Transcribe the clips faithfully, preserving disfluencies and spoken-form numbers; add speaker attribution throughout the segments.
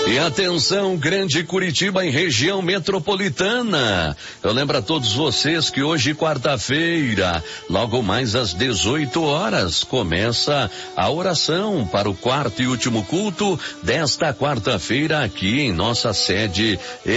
Speaker 1: E atenção, Grande Curitiba em região metropolitana. Eu lembro a todos vocês que hoje, quarta-feira, logo mais às dezoito horas, começa a oração para o quarto e último culto desta quarta-feira aqui em nossa sede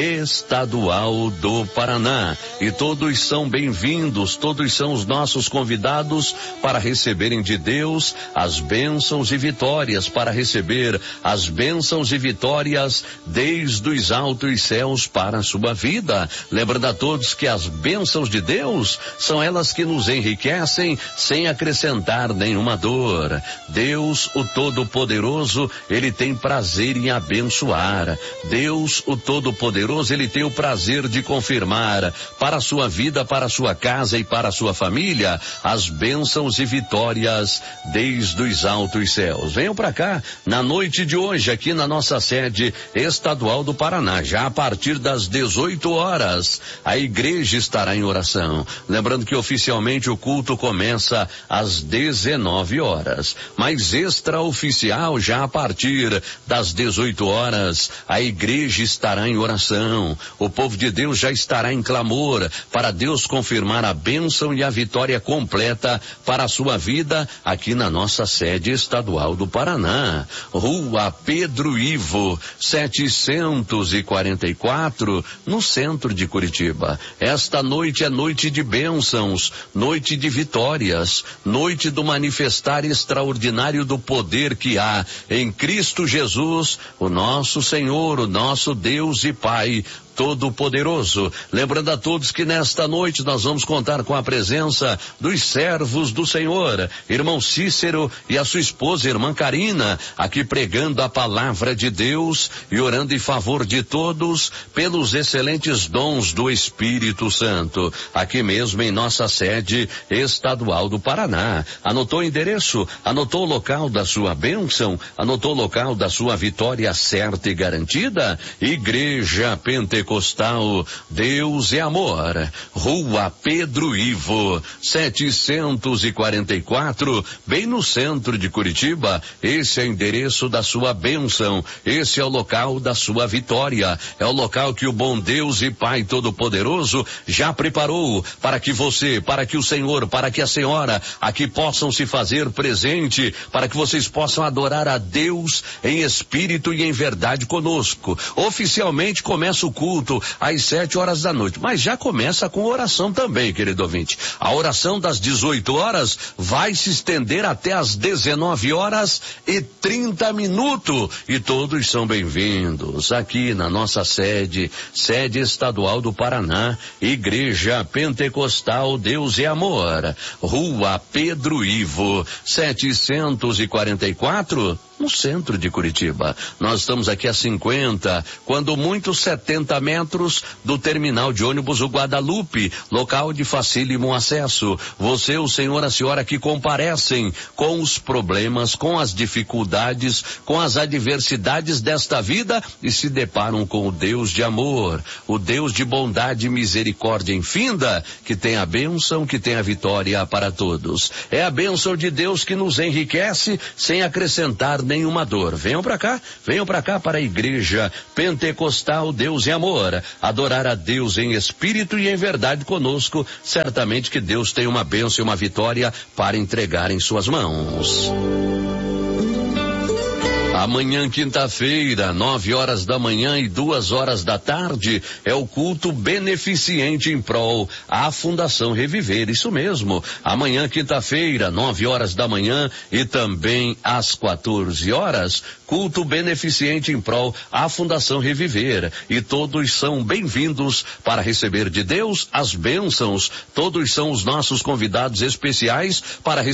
Speaker 1: estadual do Paraná. E todos são bem-vindos, todos são os nossos convidados para receberem de Deus as bênçãos e vitórias, para receber as bênçãos e vitórias desde os altos céus para a sua vida. Lembrando a todos que as bênçãos de Deus são elas que nos enriquecem sem acrescentar nenhuma dor. Deus, o Todo-Poderoso, ele tem prazer em abençoar. Deus, o Todo-Poderoso, ele tem o prazer de confirmar para a sua vida, para a sua casa e para a sua família as bênçãos e vitórias desde os altos céus. Venham para cá na noite de hoje aqui na nossa sede estadual do Paraná, já a partir das dezoito horas, a igreja estará em oração. Lembrando que oficialmente o culto começa às dezenove horas, mas extraoficial já a partir das dezoito horas, a igreja estará em oração. O povo de Deus já estará em clamor para Deus confirmar a bênção e a vitória completa para a sua vida aqui na nossa sede estadual do Paraná. Rua Pedro Ivo, setecentos e quarenta e quatro, no centro de Curitiba. Esta noite é noite de bênçãos, noite de vitórias, noite do manifestar extraordinário do poder que há em Cristo Jesus, o nosso Senhor, o nosso Deus e Pai Todo-Poderoso. Lembrando a todos que nesta noite nós vamos contar com a presença dos servos do Senhor, irmão Cícero e a sua esposa, irmã Karina, aqui pregando a palavra de Deus e orando em favor de todos pelos excelentes dons do Espírito Santo, aqui mesmo em nossa sede estadual do Paraná. Anotou o endereço? Anotou o local da sua bênção? Anotou o local da sua vitória certa e garantida? Igreja Pentecostal Pentecostal, Deus é Amor, Rua Pedro Ivo, setecentos e quarenta e quatro, bem no centro de Curitiba. Esse é o endereço da sua bênção, esse é o local da sua vitória, é o local que o bom Deus e Pai Todo-Poderoso já preparou para que você, para que o Senhor, para que a senhora aqui possam se fazer presente, para que vocês possam adorar a Deus em espírito e em verdade conosco. Oficialmente começa o culto às sete horas da noite, mas já começa com oração também, querido ouvinte. A oração das dezoito horas vai se estender até às dezenove horas e trinta minutos, e todos são bem-vindos aqui na nossa sede, sede estadual do Paraná, Igreja Pentecostal Deus é Amor, Rua Pedro Ivo, setecentos e quarenta e quatro, no centro de Curitiba. Nós estamos aqui a cinquenta, quando muito setenta metros do terminal de ônibus o Guadalupe, local de facílimo acesso. Você, o senhor, a senhora que comparecem com os problemas, com as dificuldades, com as adversidades desta vida e se deparam com o Deus de amor, o Deus de bondade e misericórdia infinda, que tem a bênção, que tem a vitória para todos. É a bênção de Deus que nos enriquece sem acrescentar nenhuma dor. Venham para cá, venham para cá para a Igreja Pentecostal Deus é Amor, adorar a Deus em espírito e em verdade conosco. Certamente que Deus tem uma bênção e uma vitória para entregar em suas mãos. Amanhã, quinta-feira, nove horas da manhã e duas horas da tarde, é o culto beneficente em prol à Fundação Reviver. Isso mesmo. Amanhã, quinta-feira, nove horas da manhã e também às quatorze horas, culto beneficente em prol à Fundação Reviver. E todos são bem-vindos para receber de Deus as bênçãos. Todos são os nossos convidados especiais para receber